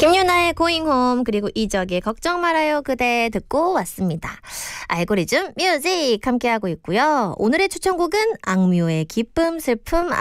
김유나의 고잉홈 그리고 이적의 걱정 말아요 그대 듣고 왔습니다. 알고리즘 뮤직 함께하고 있고요. 오늘의 추천곡은 악뮤의 기쁨 슬픔